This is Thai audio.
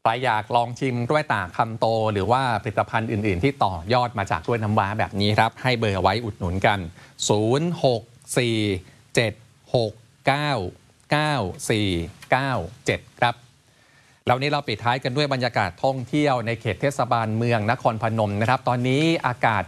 รอยากลองชิมกล้วยตากคำโตหรือว่าผลิตภัณฑ์อื่นๆที่ต่อยอดมาจากกล้วยน้ำว้าแบบนี้ครับให้เบอร์ไว้อุดหนุนกัน0647699497ครับแล้วนี้เราปิดท้ายกันด้วยบรรยากาศท่องเที่ยวในเขตเทศบาลเมืองนครพนมนะครับตอนนี้อากาศ